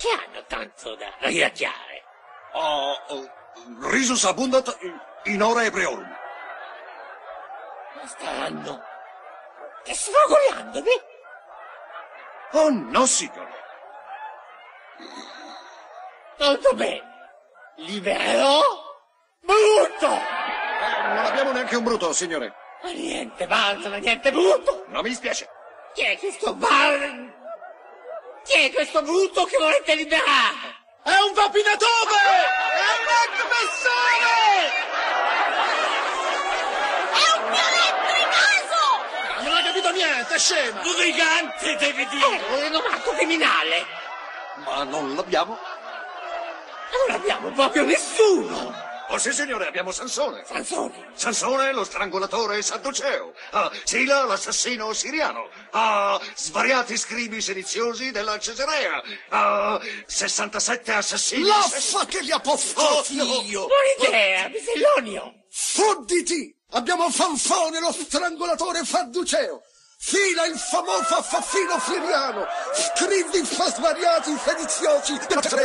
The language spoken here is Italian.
Che hanno tanto da chiacchierare? Risus abundat in ora ebriorum. Ma stanno sfogolandomi? Oh no, signore. Molto bene. Libero, brutto. Non abbiamo neanche un brutto, signore. Ma niente balzo, ma niente brutto. Non mi dispiace. Chi è questo brutto che volete liberare? È un vapinatore! È un aggressore! È un violetto in caso! Non hai capito niente, scema! Un brigante, devi dire! Un rinomato criminale! Ma non l'abbiamo. Non abbiamo proprio nessuno! Oh sì, signore, abbiamo Sansone. Sansone! Sansone, lo strangolatore sadduceo. Sila, l'assassino siriano. Svariati scribi sediziosi della Cesarea. 67 assassini. L'affa che gli ha posto figlio! Buona idea, Bisellonio! Fodditi! Abbiamo Fanfone, lo strangolatore Sadduceo! Fila, il famoso affaffino siriano! Scrivi svariati sediziosi della Cesarea!